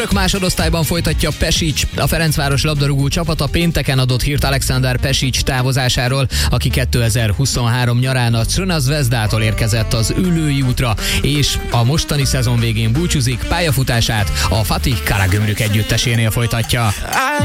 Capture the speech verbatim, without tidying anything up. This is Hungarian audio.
Török másodosztályban folytatja Pesic. A Ferencváros labdarúgó csapata pénteken adott hírt Alexander Pesic távozásáról, aki kétezer-huszonhárom nyarán a Crna Zvezdától érkezett az Ülői útra, és a mostani szezon végén búcsúzik, pályafutását a Fatih Karagümrük együttesénél folytatja.